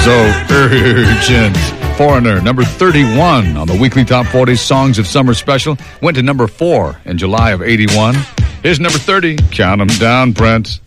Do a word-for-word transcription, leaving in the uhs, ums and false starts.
So Urgent. Foreigner, number thirty-one on the weekly Top forty Songs of Summer special. Went to number four in July of eighty-one. Here's number thirty. Count 'em down, Brent.